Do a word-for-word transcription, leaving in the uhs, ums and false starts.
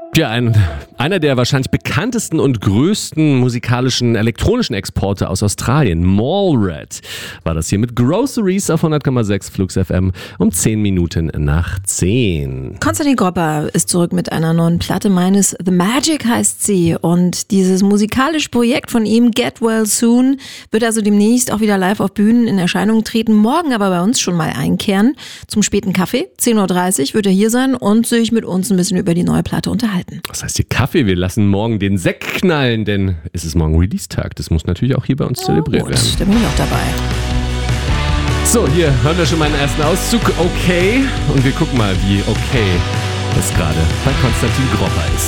Ja, ein, einer der wahrscheinlich bekanntesten und größten musikalischen elektronischen Exporte aus Australien, Mallred, war das hier mit Groceries auf hundert Komma sechs Flux F M um zehn Minuten nach zehn. Konstantin Gropper ist zurück mit einer neuen Platte meines The Magic heißt sie, und dieses musikalische Projekt von ihm, Get Well Soon, wird also demnächst auch wieder live auf Bühnen in Erscheinung treten, morgen aber bei uns schon mal einkehren zum späten Kaffee. zehn Uhr dreißig wird er hier sein und sich mit uns ein bisschen über die neue Platte unterhalten. Was heißt hier Kaffee? Wir lassen morgen den Sekt knallen, denn es ist morgen Release-Tag. Das muss natürlich auch hier bei uns oh, zelebriert gut, werden. Da bin ich auch dabei. So, hier hören wir schon meinen ersten Auszug. Okay. Und wir gucken mal, wie okay es gerade bei Konstantin Gropper ist.